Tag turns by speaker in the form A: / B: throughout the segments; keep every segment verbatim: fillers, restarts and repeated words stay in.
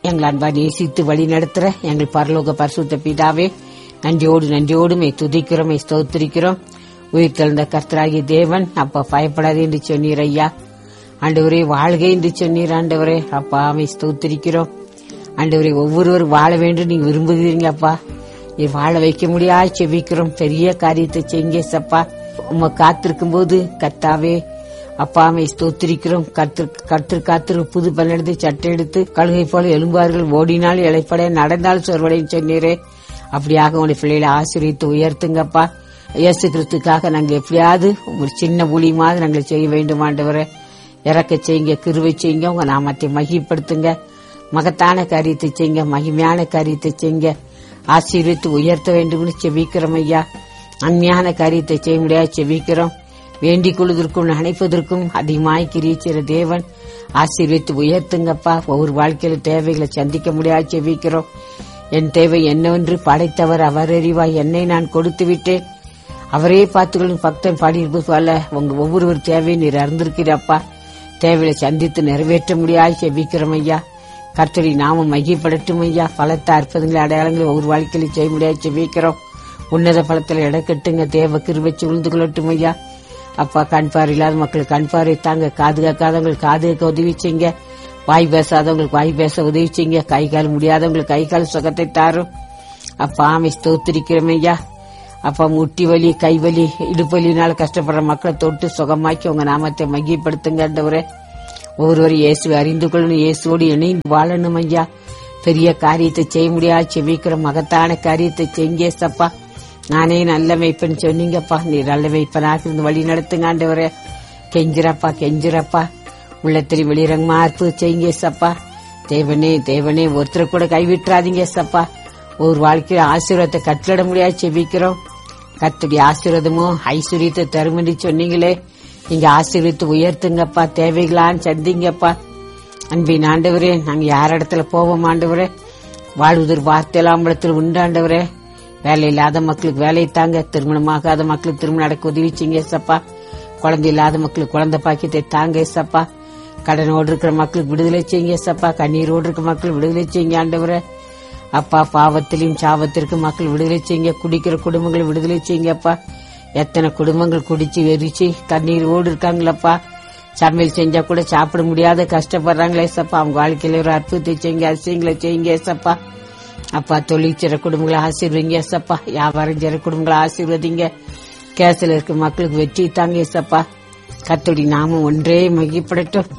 A: எங்கள் அன்பா நேசித்து வழி நடத்துற எங்கள் பரலோக பரிசுத்த பிதாவே, நன்றியோடு நன்றியோடுமே துதிக்கிறோம், ஸ்தோத்திரிக்கிறோம். உயிர் தெழுந்த கர்த்தராகிய தேவன், அப்பா பயப்படாதே என்று சொன்னீர் ஐயா. ஆண்டவரே வாழ்க என்று சொன்னீர் ஆண்டவரே. அப்பா அவை ஸ்தோத்திரிக்கிறோம் ஆண்டவரே. ஒவ்வொருவர் வாழ வேண்டும் நீங்க விரும்புகிறீங்க அப்பா. நீ வாழ வைக்க முடியாது செபிக்கிறோம். பெரிய காரியத்தை செய்ங்க சப்பா. உங்க காத்திருக்கும் போது கர்த்தாவே அப்பா அவை ஸ்தோத்திரிக்கிறோம். கர்த்தர் கர்த்தர் காத்திரு புது பல்லெடுத்து சட்டை எடுத்து கழுகை போல எழும்பார்கள், ஓடினால் இளைப்பட நடந்தால் சொர்வடைன்னு சொன்னீரே. அப்படியாக உங்களுடைய பிள்ளைகளை ஆசீர்வித்து உயர்த்துங்கப்பா. இயேசு கிறிஸ்துக்காக நாங்க எப்படியாவது ஒரு சின்ன ஊழியமாவது நாங்கள் செய்ய வேண்டும் ஆண்டவரே. இறக்க செய்யுங்க, கிருவை செய்யுங்க, உங்க நாமத்தை மகிப்படுத்துங்க. மகத்தான காரியத்தை செய்யுங்க, மகிமையான காரியத்தை செய்யுங்க. ஆசீர்வித்து உயர்த்த வேண்டும்னு செபிக்கிறோம் ஐயா. அண்மையான காரியத்தை செய்ய முடியாது செபிக்கிறோம். வேண்டிக் கொள்வதற்கும் நினைப்பதற்கும் அதிகமாய் கிரிச்சிற தேவன், ஆசீர்வித்து உயர்த்துங்கப்பா. ஒவ்வொரு வாழ்க்கையில தேவைகளை சந்திக்க முடியாது செபிக்கிறோம். என் தேவை என்னவென்று படைத்தவர் அவர் அறிவாய், என்னை நான் கொடுத்து விட்டேன், அவரே பார்த்துக்கொள்ளும் பக்தன் பாடியிருப்பது போல உங்க ஒவ்வொருவர் தேவையை நீர் அறிந்திருக்கிறப்பா. தேவையை சந்தித்து நிறைவேற்ற முடியாது செபிக்கிறோம் ஐயா. கர்த்தரை நாமும் மையப்படட்டும் ஐயா. பலத்த அற்புதங்களை அடையாளங்களை ஒவ்வொரு வாழ்க்கையில செய்ய முடியாது செபிக்கிறோம். உன்னத பலத்தில் இடக்கட்டுங்க, தேவ கிருபை சூழ்ந்து கொள்ளட்டும் ஐயா. அப்பா கண் பார்வை இல்லாத மக்களுக்கு கண் பார்வை தாங்க, காது கேட்காதவங்களுக்கு காது கேட்க உதவி செய்யுங்க, வாய் பேசாதவங்களுக்கு வாய் பேச உதவி செய்யுங்க, கை கால் முடியாதவங்களுக்கு கை கால் சுகத்தை தாரும். அப்பா ஆமை ஸ்தோத்திரிக்கிறோம் ஐயா. அப்பா முட்டி வலி, கை வலி, இடுப்பலினால கஷ்டப்படுற மக்களை தொட்டு சுகமாக்கி உங்க நாமத்தை மகிப்படுத்துங்க ஆண்டவரே. ஒவ்வொருவரும் இயேசுவை அறிந்து கொள்ளணும், இயேசுவோடு இணைந்து வாழணும் ஐயா. பெரிய காரியத்தை செய்ய முடியாது செபிக்கிற மகத்தான காரியத்தை செய்யுங்க சப்பா. நானே நல்ல மெய்ப்பன் சொன்னீங்கப்பா. நீ நல்ல மெய்ப்பனாக இருந்து வழி நடத்துங்க ஆண்டவரே. கெஞ்சிரப்பா கெஞ்சிரப்பா. உள்ளத்திரி வெளிரங்கமா அற்புத செய்யுங்க சப்பா. தேவனே தேவனே ஒருத்தர் கூட கைவிட்டுறாதீங்க சப்பா. ஒரு வாழ்க்கையில ஆசீர்வாதத்தை கட்டளிட முடியாது செபிக்கிறோம். கர்த்தருடைய ஆசீர்வாதமோ ஐஸ்வர்யத்தை தருமண்டி சொன்னீங்களே, நீங்க ஆசீர்வித்து உயர்த்துங்கப்பா. தேவைகளான்னு சந்திங்கப்பா. அன்பின் ஆண்டவரே, நாங்க யார் இடத்துல போவோம் ஆண்டவரே. வாழ்வதற்கு வார்த்தையெல்லாம் இடத்துல உண்டாண்டவரே. வேலை இல்லாத மக்களுக்கு வேலை தாங்க, திருமணமாகாத மக்களுக்கு திருமணம் நடக்க உதவி செய்யுங்க சப்பா. குழந்தை இல்லாத மக்களுக்கு குழந்தை பாக்கியத்தை தாங்க சப்பா. கடனோடு இருக்கிற மக்களுக்கு விடுதலை செய்யுங்க சப்பா. கண்ணீரோடு இருக்கிற மக்கள் விடுதலை செய்யுங்க ஆண்டவரே. அப்பா பாவத்திலையும் சாபத்திற்கு மக்கள் விடுதலை செய்யுங்க. குடிக்கிற குடும்பங்களை விடுதலை செய்யுங்கப்பா. எத்தனை குடும்பங்கள் குடிச்சு வெறிச்சு கண்ணீரோடு இருக்காங்களப்பா. சமையல் செஞ்சா கூட சாப்பிட முடியாத கஷ்டப்படுறாங்களே சப்பா. அவங்க வாழ்க்கையில ஒரு அற்புதத்தை செய்யுங்க, அதிசயங்களை செய்யுங்க சப்பா. அப்பா தொழிற்சிற குடும்பங்களை ஆசீர்வதிங்க சப்பா. வியாபாரம் செய்ற குடும்பங்களை ஆசீர்வதிங்க. கேசல இருக்க மக்களுக்கு வெற்றி தாங்க சப்பா. கர்த்தருடைய நாமம் ஒன்றே மகிப்படட்டும்.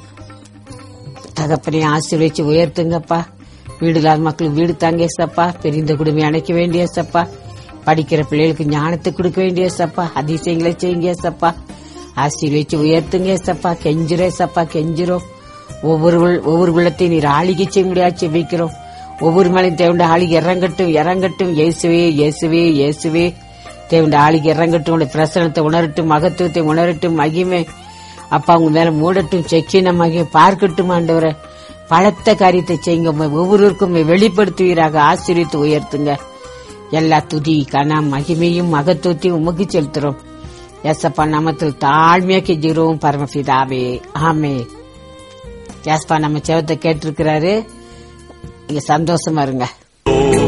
A: தகப்பனை ஆசீர்வதிச்சு உயர்த்துங்கப்பா. வீடு இல்லாத மக்களுக்கு வீடு தாங்க சப்பா. பெரிந்த குடும்பம் அணைக்க வேண்டிய சப்பா. படிக்கிற பிள்ளைகளுக்கு ஞானத்தை கொடுக்க வேண்டிய சப்பா. அதிசயங்களை செய்யுங்க சப்பா. ஆசீர்வதிச்சு உயர்த்துங்க சப்பா. கெஞ்சிரே சப்பா கெஞ்சிரோம். ஒவ்வொரு ஒவ்வொரு உள்ளத்தையும் நீர் ஆளிகை செய்ய முடியாது செபிக்கிறோம். ஒவ்வொரு மேலையும் தேவண்ட ஆளிகை இறங்கட்டும் இறங்கட்டும். இயேசுவே இயேசுவே இயேசுவே தேவண்ட ஆளிகை இறங்கட்டும். உங்களுடைய பிரசனத்தை உணரட்டும், மகத்துவத்தை உணரட்டும், மகிமை அப்பா உங்க மேல மூடட்டும், செக்கின மகிமை பார்க்கட்டும் ஆண்டவரை. பலத்த காரியத்தை செய்யுங்க. ஒவ்வொருவருக்கும் வெளிப்படுத்துவீராக. ஆசீர்வித்து உயர்த்துங்க. எல்லா துதி கன மகிமையும் மகத்துவத்தையும் உமக்கு செலுத்துறோம். ஏசப்பா நாமத்தில் தாழ்மையா கெஞ்சுகிறோம் பரமபிதாவே, ஆமே. ஏசப்பா நம்ம செவத்தை கேட்டிருக்கிறாரு. நீங்க சந்தோஷமா இருங்க.